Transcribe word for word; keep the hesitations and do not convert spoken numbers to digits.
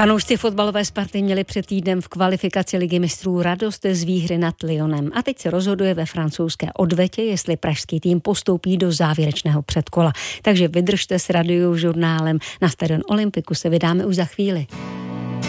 Fanoušci fotbalové Sparty měli před týdnem v kvalifikaci Ligy mistrů radost z výhry nad Lyonem a teď se rozhoduje ve francouzské odvetě, jestli pražský tým postoupí do závěrečného předkola. Takže vydržte s Radiožurnálem. Na stadion Olympiku se vydáme už za chvíli.